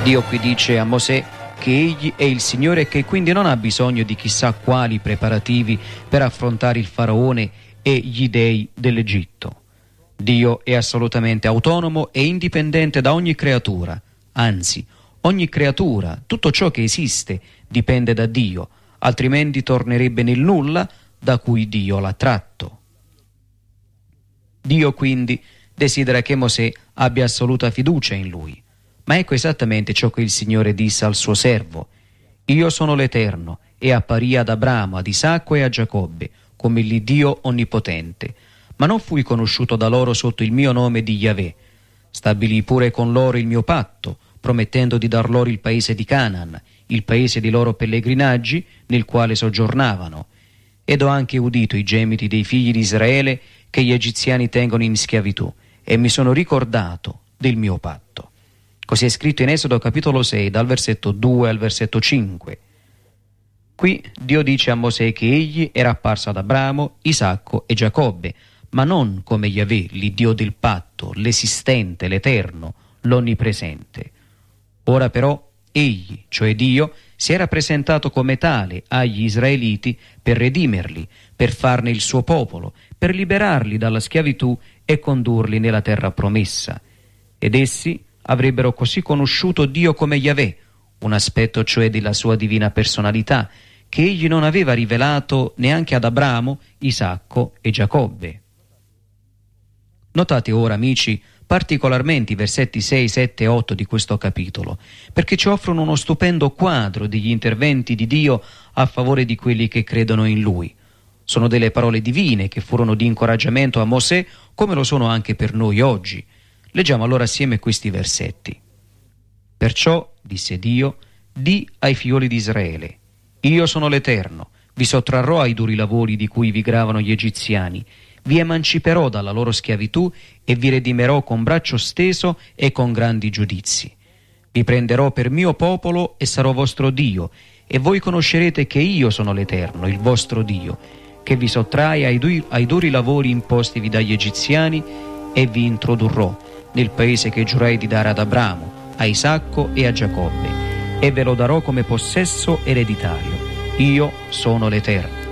Dio qui dice a Mosè che egli è il Signore e che quindi non ha bisogno di chissà quali preparativi per affrontare il faraone e gli dei dell'Egitto. Dio è assolutamente autonomo e indipendente da ogni creatura, anzi, ogni creatura, tutto ciò che esiste, dipende da Dio, altrimenti tornerebbe nel nulla da cui Dio l'ha tratto. Dio quindi desidera che Mosè abbia assoluta fiducia in lui. Ma ecco esattamente ciò che il Signore disse al suo servo: «Io sono l'Eterno, e apparì ad Abramo, ad Isacco e a Giacobbe, come l'Iddio onnipotente. Ma non fui conosciuto da loro sotto il mio nome di Yahweh. Stabilì pure con loro il mio patto, promettendo di dar loro il paese di Canaan, il paese dei loro pellegrinaggi, nel quale soggiornavano. Ed ho anche udito i gemiti dei figli di Israele che gli egiziani tengono in schiavitù, e mi sono ricordato del mio patto». Così è scritto in Esodo capitolo 6, dal versetto 2 al versetto 5. Qui Dio dice a Mosè che egli era apparso ad Abramo, Isacco e Giacobbe, ma non come Yahweh, l'Iddio del patto, l'esistente, l'eterno, l'onnipresente. Ora però egli, cioè Dio, si era presentato come tale agli israeliti per redimerli, per farne il suo popolo, per liberarli dalla schiavitù e condurli nella terra promessa. Ed essi avrebbero così conosciuto Dio come Yahweh, un aspetto cioè della sua divina personalità, che egli non aveva rivelato neanche ad Abramo, Isacco e Giacobbe. Notate ora, amici, particolarmente i versetti 6, 7 e 8 di questo capitolo, perché ci offrono uno stupendo quadro degli interventi di Dio a favore di quelli che credono in Lui. Sono delle parole divine che furono di incoraggiamento a Mosè, come lo sono anche per noi oggi. Leggiamo allora assieme questi versetti. «Perciò, disse Dio, di ai figlioli di Israele: io sono l'Eterno, vi sottrarrò ai duri lavori di cui vi gravano gli egiziani, vi emanciperò dalla loro schiavitù e vi redimerò con braccio steso e con grandi giudizi. Vi prenderò per mio popolo e sarò vostro Dio, e voi conoscerete che io sono l'Eterno, il vostro Dio, che vi sottrae ai duri lavori impostivi dagli egiziani, e vi introdurrò nel paese che giurai di dare ad Abramo, a Isacco e a Giacobbe, e ve lo darò come possesso ereditario. Io sono l'Eterno».